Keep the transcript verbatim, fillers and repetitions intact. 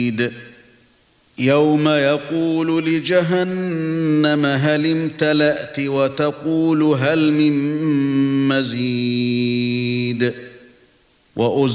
يَوْمَ يَقُولُ لِجَهَنَّمَ هَلِ امْتَلَأْتِ وَتَقُولُ هَلْ مِن مَّزِيدٍ